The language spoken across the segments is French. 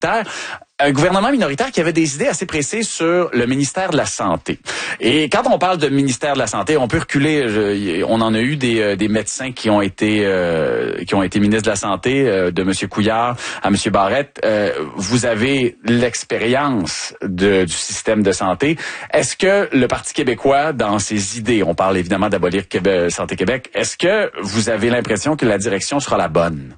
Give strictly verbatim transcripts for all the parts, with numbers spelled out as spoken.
un gouvernement minoritaire qui avait des idées assez précises sur le ministère de la Santé. Et quand on parle de ministère de la Santé, on peut reculer. Je, on en a eu des, des médecins qui ont été euh, qui ont été ministres de la Santé, euh, de M. Couillard à M. Barrette. Euh, vous avez l'expérience de, du système de santé. Est-ce que le Parti québécois, dans ses idées, on parle évidemment d'abolir Québec, Santé Québec, est-ce que vous avez l'impression que la direction sera la bonne?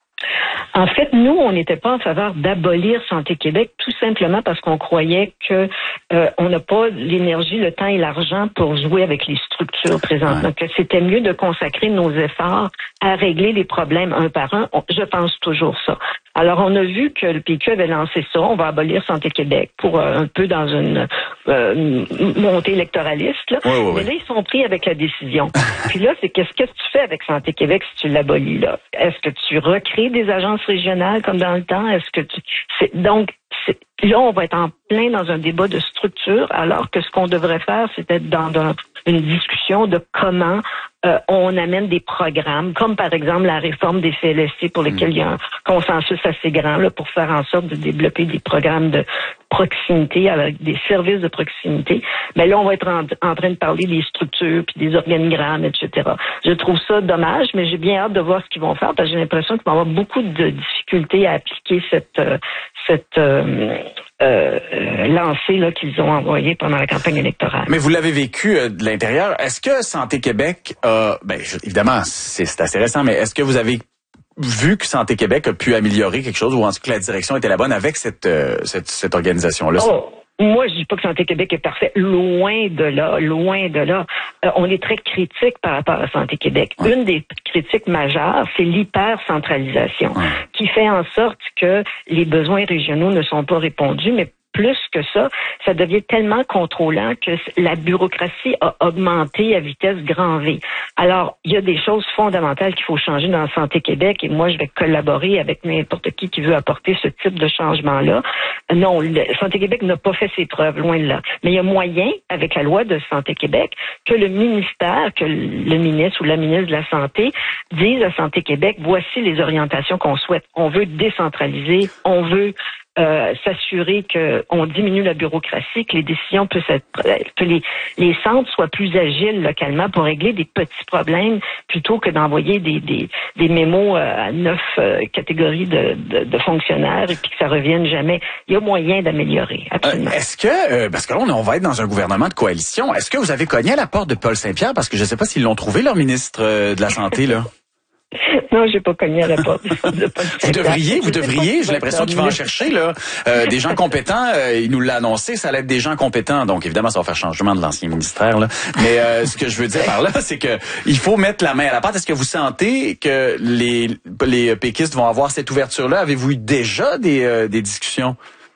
En fait, nous, on n'était pas en faveur d'abolir Santé Québec, tout simplement parce qu'on croyait que euh, on n'a pas l'énergie, le temps et l'argent pour jouer avec les structures présentement. Ouais. Que c'était mieux de consacrer nos efforts à régler les problèmes un par un. On, je pense toujours ça. Alors, on a vu que le P Q avait lancé ça. On va abolir Santé Québec pour euh, un peu dans une euh, montée électoraliste. Là. Oui, oui, Mais là, ils sont pris avec la décision. Puis là, c'est qu'est-ce que tu fais avec Santé Québec si tu l'abolis là? Est-ce que tu recrées des agences régionales comme dans le temps? Est-ce que tu... C'est... Donc, c'est... là, on va être en plein dans un débat de structure, alors que ce qu'on devrait faire, c'est être dans, dans une discussion de comment euh, on amène des programmes, comme par exemple la réforme des C L S C pour lesquels mmh. il y a un consensus assez grand là, pour faire en sorte de développer des programmes de proximité avec des services de proximité. Mais là, on va être en, en train de parler des structures puis des organigrammes, et cetera. Je trouve ça dommage, mais j'ai bien hâte de voir ce qu'ils vont faire parce que j'ai l'impression qu'ils vont avoir beaucoup de difficultés à appliquer cette euh, cette euh, euh, lancée là qu'ils ont envoyée pendant la campagne électorale. Mais vous l'avez vécu euh, de l'intérieur. Est-ce que Santé Québec a, ben je, évidemment c'est, c'est assez récent, mais est-ce que vous avez vu que Santé Québec a pu améliorer quelque chose ou en tout cas que la direction était la bonne avec cette euh, cette, cette organisation-là? Oh. Moi, je dis pas que Santé Québec est parfait. Loin de là, loin de là. Euh, on est très critique par rapport à Santé Québec. Ouais. Une des critiques majeures, c'est l'hypercentralisation, ouais. qui fait en sorte que les besoins régionaux ne sont pas répondus, mais plus que ça, ça devient tellement contrôlant que la bureaucratie a augmenté à vitesse grand V. Alors, il y a des choses fondamentales qu'il faut changer dans Santé Québec et moi, je vais collaborer avec n'importe qui qui veut apporter ce type de changement-là. Non, le, Santé Québec n'a pas fait ses preuves, loin de là. Mais il y a moyen, avec la loi de Santé Québec, que le ministère, que le ministre ou la ministre de la Santé dise à Santé Québec, voici les orientations qu'on souhaite. On veut décentraliser, on veut Euh, s'assurer qu'on diminue la bureaucratie, que les décisions puissent être, que les, les centres soient plus agiles localement pour régler des petits problèmes plutôt que d'envoyer des, des, des mémos à neuf euh, catégories de, de, de fonctionnaires et puis que ça revienne jamais. Il y a moyen d'améliorer, absolument. Euh, est-ce que, euh, parce que là, on va être dans un gouvernement de coalition, est-ce que vous avez cogné à la porte de Paul Saint-Pierre? Parce que je ne sais pas s'ils l'ont trouvé, leur ministre euh, de la Santé, là. Non, j'ai pas cogné à la porte. De vous devriez, vous devriez. J'ai l'impression qu'il va en chercher là. Euh, des gens compétents. Euh, il nous l'a annoncé, ça allait être des gens compétents. Donc évidemment, ça va faire changement de l'ancien ministère là. Mais euh, ce que je veux dire par là, c'est que il faut mettre la main à la pâte. Est-ce que vous sentez que les les péquistes vont avoir cette ouverture-là? Avez-vous eu déjà des euh, des discussions?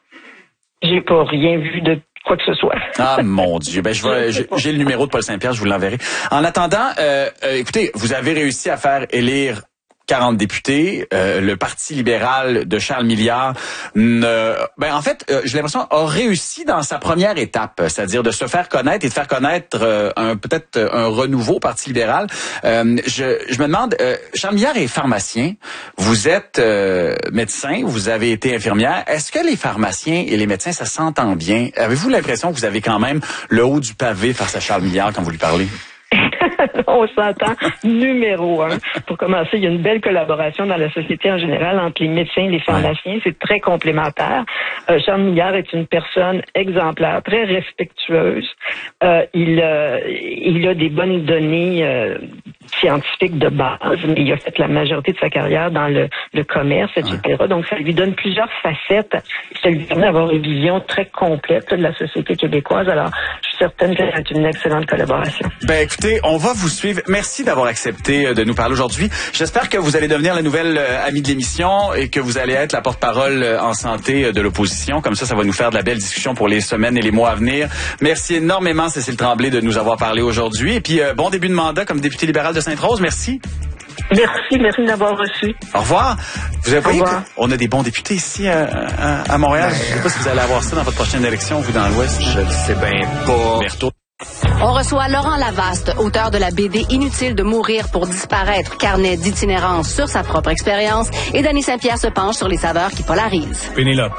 J'ai pas rien vu de quoi que ce soit. Ah mon Dieu, ben je vais, j'ai, j'ai le numéro de Paul Saint-Pierre, je vous l'enverrai. En attendant, euh, euh, écoutez, vous avez réussi à faire élire quarante députés. Euh, le Parti libéral de Charles Milliard, ne, ben en fait, euh, j'ai l'impression a réussi dans sa première étape, c'est-à-dire de se faire connaître et de faire connaître euh, un peut-être un renouveau au Parti libéral. Euh, je, je me demande, euh, Charles Milliard est pharmacien. Vous êtes euh, médecin, vous avez été infirmière. Est-ce que les pharmaciens et les médecins ça s'entend bien? Avez-vous l'impression que vous avez quand même le haut du pavé face à Charles Milliard quand vous lui parlez? On s'entend numéro un. Pour commencer, il y a une belle collaboration dans la société en général entre les médecins et les pharmaciens. C'est très complémentaire. Euh, Charles Milliard est une personne exemplaire, très respectueuse. Euh, il, euh, il a des bonnes données euh, scientifiques de base, mais il a fait la majorité de sa carrière dans le, le commerce, et cetera. Donc, ça lui donne plusieurs facettes. Ça lui permet d'avoir une vision très complète de la société québécoise. Alors, je suis certaine que c'est une excellente collaboration. Ben, écoutez, on va vous suivre. Merci d'avoir accepté de nous parler aujourd'hui. J'espère que vous allez devenir la nouvelle euh, amie de l'émission et que vous allez être la porte-parole euh, en santé de l'opposition. Comme ça, ça va nous faire de la belle discussion pour les semaines et les mois à venir. Merci énormément, Cécile Tremblay, de nous avoir parlé aujourd'hui. Et puis, euh, bon début de mandat comme députée libérale de Sainte-Rose. Merci. Merci, merci de m'avoir reçu. Au revoir. Vous avez vu qu'on a des bons députés ici à, à, à Montréal. Ben, je ne sais pas si vous allez avoir ça dans votre prochaine élection, vous, dans l'Ouest. Je ne sais bien pas. Berthaud. On reçoit Laurent Lavaste, auteur de la B D Inutile de mourir pour disparaître, carnet d'itinérance sur sa propre expérience, et Danny Saint-Pierre se penche sur les saveurs qui polarisent. Pénélope.